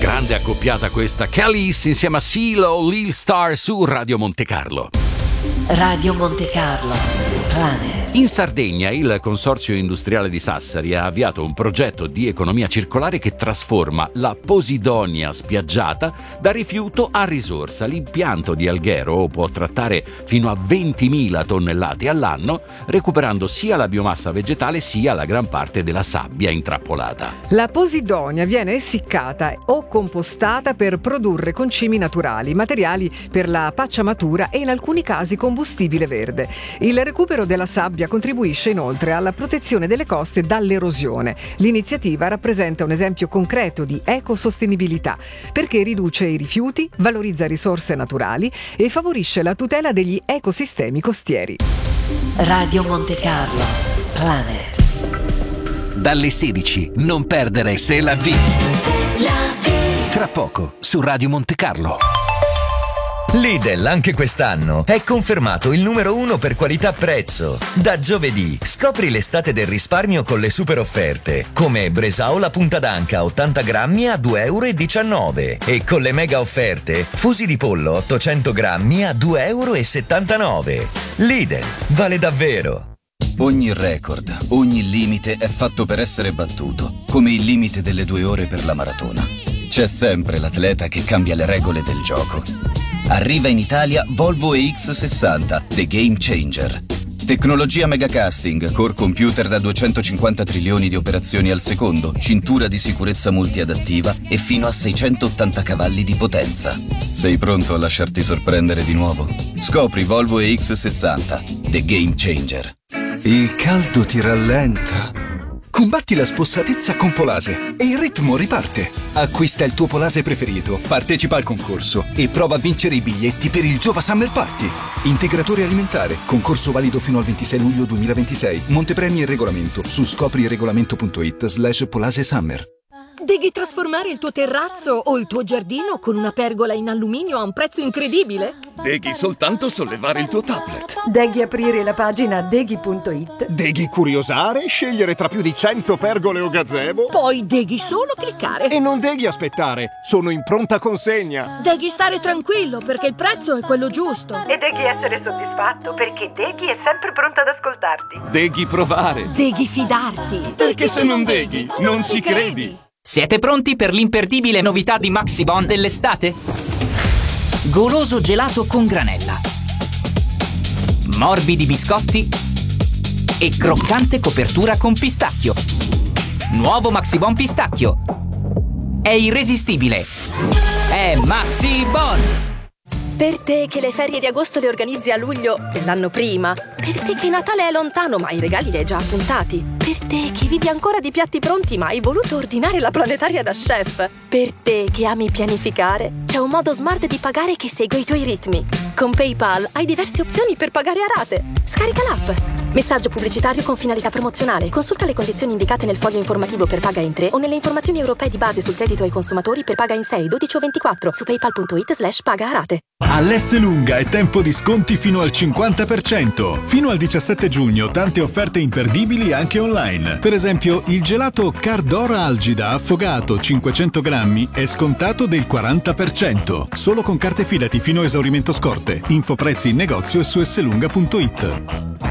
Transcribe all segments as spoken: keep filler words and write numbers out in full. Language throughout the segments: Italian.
Grande accoppiata questa. Kelis insieme a Silo, Lil Star su Radio Monte Carlo. Radio Monte Carlo, Planet. In Sardegna il Consorzio Industriale di Sassari ha avviato un progetto di economia circolare che trasforma la posidonia spiaggiata da rifiuto a risorsa. L'impianto di Alghero può trattare fino a ventimila tonnellate all'anno, recuperando sia la biomassa vegetale sia la gran parte della sabbia intrappolata. La posidonia viene essiccata o compostata per produrre concimi naturali, materiali per la pacciamatura e in alcuni casi combustibile verde. Il recupero della sabbia contribuisce inoltre alla protezione delle coste dall'erosione. L'iniziativa rappresenta un esempio concreto di ecosostenibilità perché riduce i rifiuti, valorizza risorse naturali e favorisce la tutela degli ecosistemi costieri. Radio Monte Carlo, Planet. Dalle sedici, non perdere Se la vi. Se la vi. Tra poco su Radio Monte Carlo. Lidl anche quest'anno è confermato il numero uno per qualità-prezzo. Da giovedì scopri l'estate del risparmio con le super offerte, come Bresaola punta d'anca ottanta grammi a due e diciannove euro e con le mega offerte fusi di pollo ottocento grammi a due e settantanove euro. Lidl vale davvero. Ogni record, ogni limite è fatto per essere battuto, come il limite delle due ore per la maratona. C'è sempre l'atleta che cambia le regole del gioco. Arriva in Italia Volvo E X sessanta, The Game Changer. Tecnologia megacasting, core computer da duecentocinquanta trilioni di operazioni al secondo, cintura di sicurezza multiadattiva e fino a seicentottanta cavalli di potenza. Sei pronto a lasciarti sorprendere di nuovo? Scopri Volvo E X sessanta, The Game Changer. Il caldo ti rallenta. Combatti la spossatezza con Polase e il ritmo riparte. Acquista il tuo Polase preferito, partecipa al concorso e prova a vincere i biglietti per il Giova Summer Party. Integratore alimentare, concorso valido fino al ventisei luglio duemilaventisei. Montepremi e regolamento su scopriregolamento.it slash Polase Summer. Devi trasformare il tuo terrazzo o il tuo giardino con una pergola in alluminio a un prezzo incredibile? Devi soltanto sollevare il tuo tablet. Devi aprire la pagina deghi punto it. Devi curiosare, scegliere tra più di cento pergole o gazebo. Poi devi solo cliccare. E non devi aspettare, sono in pronta consegna. Devi stare tranquillo perché il prezzo è quello giusto. E devi essere soddisfatto perché Deghi è sempre pronta ad ascoltarti. Devi provare. Devi fidarti. Perché, perché se non deghi, non, non ci credi. credi. Siete pronti per l'imperdibile novità di Maxibon dell'estate? Goloso gelato con granella, morbidi biscotti e croccante copertura con pistacchio. Nuovo Maxibon pistacchio. È irresistibile. È Maxibon! Per te che le ferie di agosto le organizzi a luglio dell'anno prima. Per te che Natale è lontano ma i regali li hai già appuntati. Per te che vivi ancora di piatti pronti ma hai voluto ordinare la planetaria da chef. Per te che ami pianificare, c'è un modo smart di pagare che segue i tuoi ritmi. Con PayPal hai diverse opzioni per pagare a rate. Scarica l'app. Messaggio pubblicitario con finalità promozionale. Consulta le condizioni indicate nel foglio informativo per Paga in tre o nelle informazioni europee di base sul credito ai consumatori per Paga in sei, dodici o ventiquattro su paypal.it slash paga a rate. All'Esselunga è tempo di sconti fino al cinquanta per cento. Fino al diciassette giugno tante offerte imperdibili anche online. Per esempio il gelato Cardora Algida affogato cinquecento grammi è scontato del quaranta per cento. Solo con carte Fidati fino a esaurimento scorte. Info prezzi in negozio e su esselunga punto it.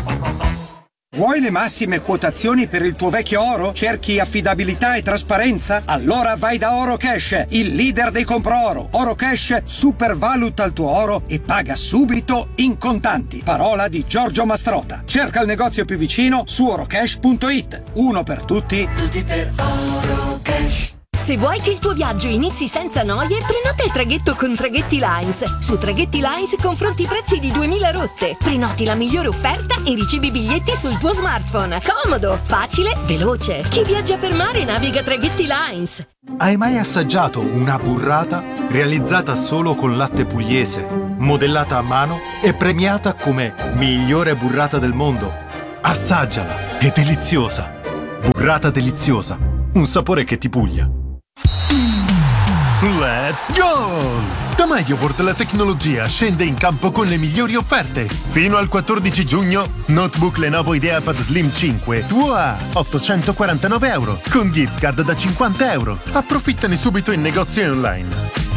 Vuoi le massime quotazioni per il tuo vecchio oro? Cerchi affidabilità e trasparenza? Allora vai da Oro Cash, il leader dei compro-oro. Oro Cash supervaluta il tuo oro e paga subito in contanti. Parola di Giorgio Mastrota. Cerca il negozio più vicino su orocash punto it. Uno per tutti, tutti per Oro Cash. Se vuoi che il tuo viaggio inizi senza noie, prenota il traghetto con Traghetti Lines. Su Traghetti Lines confronti i prezzi di duemila rotte. Prenoti la migliore offerta e ricevi biglietti sul tuo smartphone. Comodo, facile, veloce. Chi viaggia per mare naviga Traghetti Lines. Hai mai assaggiato una burrata realizzata solo con latte pugliese, modellata a mano e premiata come migliore burrata del mondo? Assaggiala, è deliziosa. Burrata deliziosa, un sapore che ti puglia. Let's go! Da MediaWorld la tecnologia scende in campo con le migliori offerte. Fino al quattordici giugno, notebook Lenovo IdeaPad Slim cinque, tuo a ottocentoquarantanove euro, con gift card da cinquanta euro. Approfittane subito in negozio e online.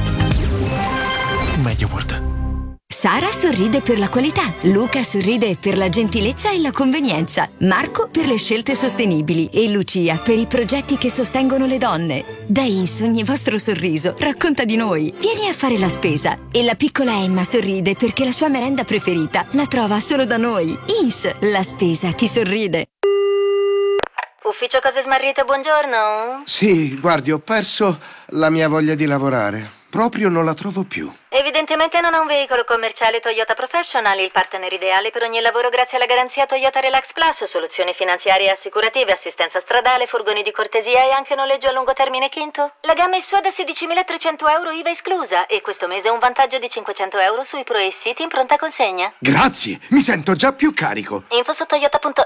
MediaWorld. Sara sorride per la qualità, Luca sorride per la gentilezza e la convenienza, Marco per le scelte sostenibili e Lucia per i progetti che sostengono le donne. Da Ins ogni vostro sorriso racconta di noi. Vieni a fare la spesa. E la piccola Emma sorride perché la sua merenda preferita la trova solo da noi. Ins, la spesa ti sorride. Ufficio Cose Smarrite, buongiorno. Sì, guardi, ho perso la mia voglia di lavorare. Proprio non la trovo più. Evidentemente non ha un veicolo commerciale Toyota Professional, il partner ideale per ogni lavoro grazie alla garanzia Toyota Relax Plus, soluzioni finanziarie e assicurative, assistenza stradale, furgoni di cortesia e anche noleggio a lungo termine Quinto. La gamma è sua da sedicimilatrecento euro I V A esclusa e questo mese un vantaggio di cinquecento euro sui Pro e City in pronta consegna. Grazie, mi sento già più carico. Info su toyota punto